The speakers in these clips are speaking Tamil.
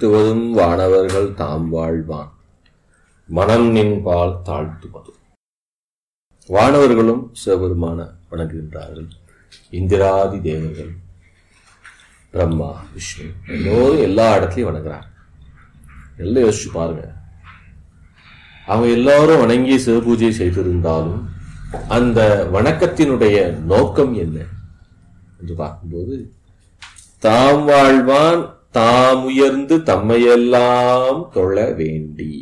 வாழ்த்துவதும் வானவர்கள் தாம் வாழ்வான் மனம் நின்பால் தாழ்த்துவதும். வானவர்களும் சிவபெருமான வணங்குகின்றார்கள். இந்திராதி தேவர்கள், பிரம்மா, விஷ்ணு எல்லோரும் எல்லா இடத்துலையும் வணங்குறாங்க. எல்லாம் யோசிச்சு பாருங்க. அவங்க எல்லாரும் வணங்கி சிவபூஜை செய்திருந்தாலும் அந்த வணக்கத்தினுடைய நோக்கம் என்ன என்று பார்க்கும்போது, தாம் வாழ்வான் தாம் உயர்ந்து தம்மையெல்லாம் தொழ வேண்டி.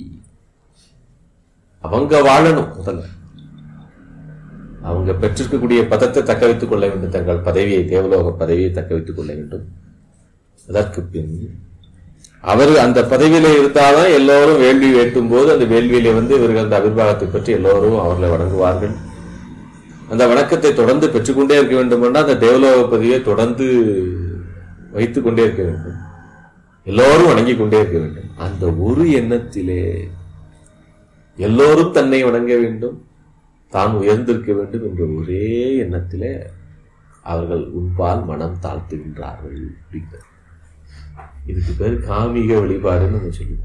அவங்க வாழணும். முதல்ல அவங்க பெற்றிருக்கக்கூடிய பதத்தை தக்க வைத்துக் கொள்ள வேண்டும். தங்கள் பதவியை, தேவலோக பதவியை தக்க வைத்துக் கொள்ள வேண்டும். அதற்கு பின் அவர் அந்த பதவியில இருந்தால்தான் எல்லோரும் வேள்வி வேட்டும் போது அந்த வேள்வியில இவர்கள் அந்த அபிர்வாகத்தை பற்றி எல்லோரும் அவர்களை வணங்குவார்கள். அந்த வணக்கத்தை தொடர்ந்து பெற்றுக்கொண்டே இருக்க வேண்டும் என்றால் அந்த தேவலோக பதவியை தொடர்ந்து வைத்துக் கொண்டே இருக்க வேண்டும். எல்லோரும் வணங்கிக் கொண்டே இருக்க வேண்டும். அந்த ஒரு எண்ணத்திலே எல்லோரும் தன்னை வணங்க வேண்டும், தான் உயர்ந்திருக்க வேண்டும் என்ற ஒரே எண்ணத்திலே அவர்கள் உன்பால் மனம் தாழ்த்துகின்றார்கள். இதுக்கு பேர் காமிக வழிபாடுன்னு நம்ம சொல்லுவோம்.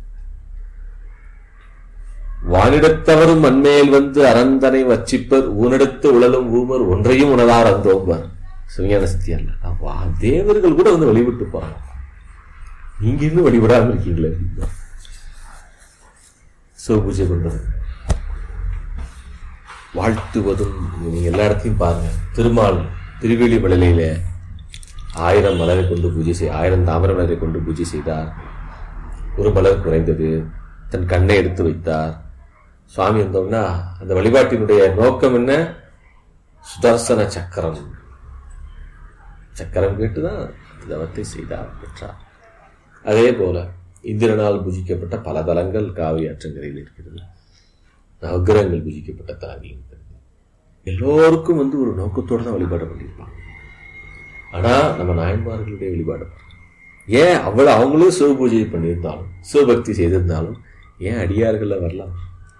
வானிடத்தவரும் மண்மேல் வந்து அரந்தனை வச்சிப்பர் ஊனெடுத்து உழலும் ஊமர் ஒன்றையும் உணரார் அந்தோம்பர். சிவஞான சித்தியார் தேவர்கள் கூட வழிபட்டு போறாங்க. நீங்க இன்னும் வழிபடாம இருக்கீங்களே. சிவபூஜை பண்றது, வாழ்த்துவதும் நீங்க எல்லா இடத்தையும் பாருங்க. திருமால் திருவேலி மலையில 1000 மலரை கொண்டு பூஜை 1000 தாமரை மலரை கொண்டு பூஜை செய்தார். ஒரு மலர் குறைந்தது. தன் கண்ணை எடுத்து வைத்தார். சுவாமி வந்தோம்னா அந்த வழிபாட்டினுடைய நோக்கம் என்ன? சுதர்சன சக்கரம். சக்கரம் கேட்டுதான் தவத்தை செய்தார், பெற்றார். அதே போல இந்திரனால் பூஜிக்கப்பட்ட பல தலங்கள் காவிரி ஆற்றங்கரையில் இருக்கிறது. நவகிரகங்கள் பூஜிக்கப்பட்ட தலங்கள் இருக்கிறது. எல்லோருக்கும் ஒரு நோக்கத்தோடு தான் வழிபாடு பண்ணியிருப்பாங்க. ஆனா நம்ம நாயன்மார்களுடைய வழிபாடு ஏன் அவ்வளவு அவங்களும் சிவ பூஜை பண்ணியிருந்தாலும் சிவபக்தி செய்திருந்தாலும் ஏன் அடியார்கள்ல வரலாம்?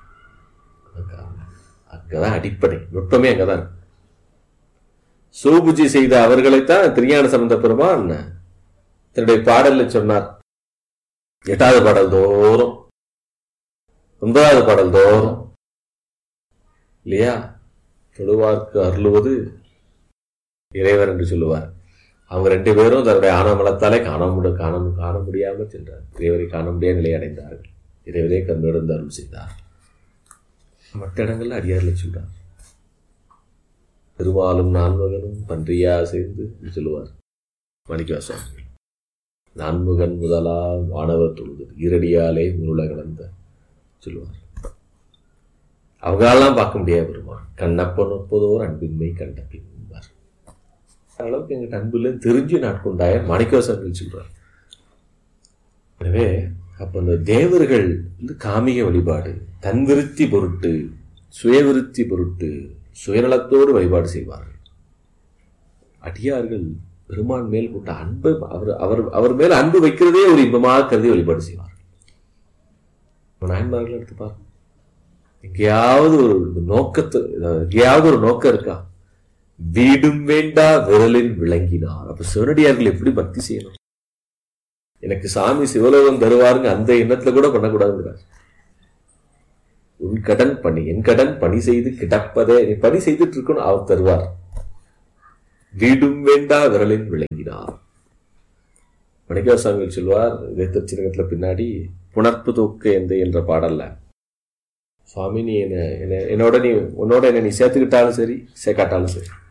அங்கதான் அடிப்படை நுட்பமே. அங்கதான் சிவபூஜை செய்த அவர்களைத்தான் திருஞான சம்பந்த பெருமான் தன்னுடைய பாடல்ல சொன்னார். 8வது பாடல் தோறும் 9வது பாடல் தோறும் இல்லையா, தொழுவார்க்கு அருளுவது இறைவர் என்று சொல்லுவார். அவங்க 2 பேரும் தன்னுடைய ஆனமலத்தாலே காண முடியாமல் சென்றார். இறைவரை காண முடியாத நிலை அடைந்தார்கள். இறைவரே கண்ணிடந்து அருள் செய்தார். மற்ற இடங்கள்ல அடியார்ல சொல்றார். பெருமாளும் நான்முகனும் பன்றியா சேர்ந்து சொல்லுவார் மாணிக்கவாசகர். நான்முகன் முதலா வானவர் தொழுது ஈரடியாலே முருள கலந்த சொல்லுவார். அவங்களெல்லாம் பார்க்க முடியாது பெருமான். கண்ணப்பன் ஒப்பதோர் அன்பின்மை கண்ட பின்பார். அளவுக்கு எங்கிட்ட அன்புல தெரிஞ்சு நாட்கொண்டாய மாணிக்கவாசகர்கள் சொல்றார். எனவே அப்ப அந்த தேவர்கள் காமிக வழிபாடு, தன் விருத்தி பொருட்டு, சுயவிருத்தி பொருட்டு, சுயநலத்தோடு வழிபாடு செய்வார்கள். அடியார்கள் பெருமான் மேல் கொண்ட அன்பு, அவர் மேல் அன்பு வைக்கிறதே ஒரு இன்பமாக கருதி வழிபாடு செய்வார்கள். நாயன்மார்கள் எடுத்து பாருங்க. எங்கேயாவது ஒரு நோக்கத்தை, எங்கேயாவது ஒரு நோக்கம் இருக்கா? வீடும் வேண்டா விரலில் விளங்கினார். அப்ப சிவனடியார்கள் எப்படி பக்தி செய்யணும்? எனக்கு சாமி சிவலோகம் தருவாருங்க அந்த எண்ணத்துல கூட பண்ணக்கூடாதுங்கிறார். உன் கடன் பணி, என் கடன் பணி செய்து கிடப்பதே, நீ பணி செய்துட்டு இருக்கணும், அவர் தருவார். வீடும் வேண்டா விரலின் விளங்கினார். மாணிக்கவாசகர் சொல்வார், இதே திருச்சினகத்துல பின்னாடி புணர்ப்பு தூக்கு எந்த என்ற பாடல்ல, சுவாமி நீ உன்னோட என்ன நீ சேர்த்துக்கிட்டாலும் சரி சேர்க்காட்டாலும் சரி,